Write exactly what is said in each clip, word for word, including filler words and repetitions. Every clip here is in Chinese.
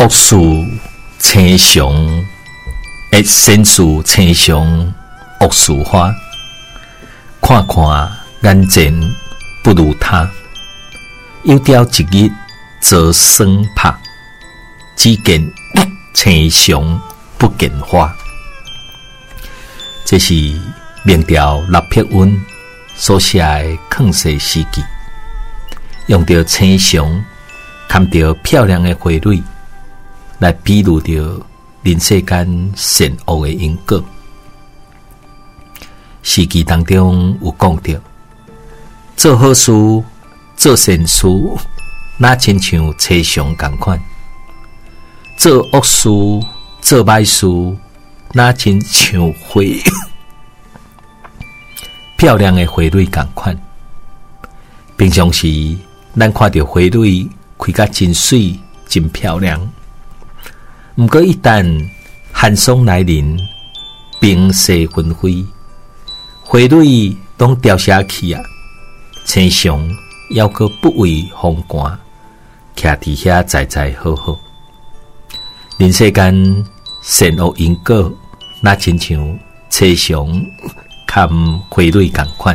恶事青熊，会先事青熊恶事花。看看眼前不如他，有朝一日做霜拍。只见青熊不见花。这是明朝陆碧云所写的抗世诗句，用着青熊看着漂亮的花蕊来比喻着人世间善恶的因果。诗句当中有讲到，做好事、做善事，那亲像青熊同款；做恶事、做歹事，那亲像花漂亮的花蕊同款。平常时，咱看到花蕊开甲真水、真漂亮，毋过一旦寒霜来临，冰雪纷飞，花蕊拢凋谢去啊！青熊犹阁不畏风寒，徛伫遐栽栽好好。人世间善恶因果，那亲像青熊含花蕊同款。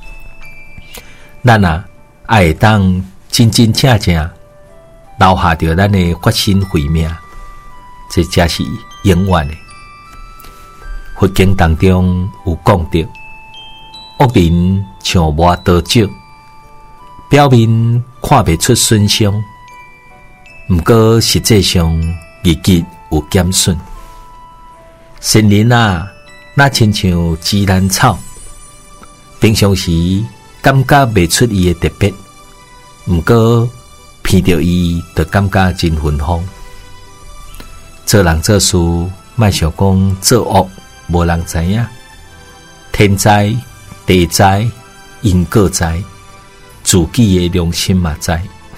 咱啊，爱会当真真正正留下着咱的发心慧命，这才是永远的。佛经当中有讲到，恶人像磨刀石，表面看不出损伤，毋过实际上日日有减损。善人啊，那亲像芝兰草，平常时感觉袂出伊的特别，毋过闻到伊就感觉真芬芳。做人做事，莫想讲做恶无人知影，天知地知因果知，自己的良心嘛知。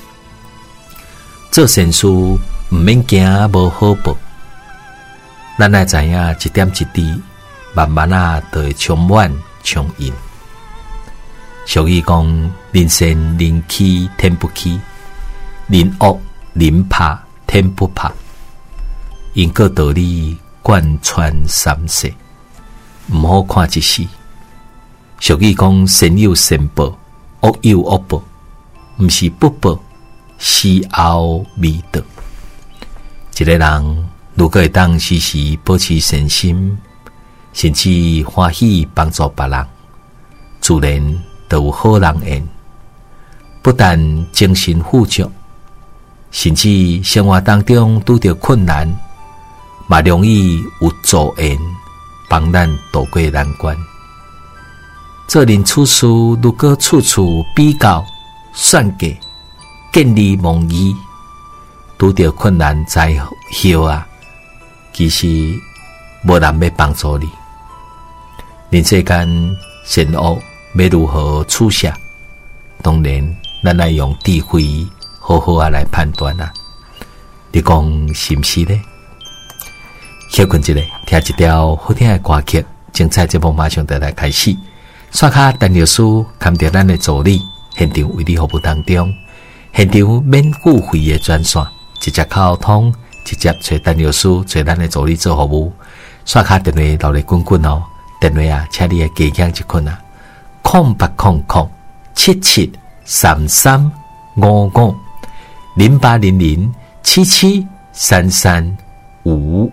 做善事毋免惊无好报，咱爱知影一点一滴，慢慢啊就会充满充盈。俗语讲：人善人欺天不欺，人恶人怕天不怕。因果道理贯穿三世，毋好看一世。俗语讲：善有善报，恶有恶报，毋是不报，死后未到。一个人如果会当时时保持善心，甚至欢喜帮助别人，自然就有好人缘。不但精神富足，甚至生活当中拄着困难，嘛容易有助缘帮咱渡过难关。做人处事，如果处处比较、算计、见利忘义，拄着困难灾后啊，其实无人要帮助你。人世间善恶要如何处下？当然，咱来用智慧好好啊来判断啊。你讲是毋是呢？休困一下，听一条好听的歌曲，精彩节目马上就来开始。刷卡陈律师看到咱的助理现场为你服务当中，现场免付费的专线，直接沟通，直接找陈律师，找咱的助理做服务。刷卡电话留来滚滚哦，电话啊，请你嘅加减一困啊，空八空空七七三三五五零八零零七七三三五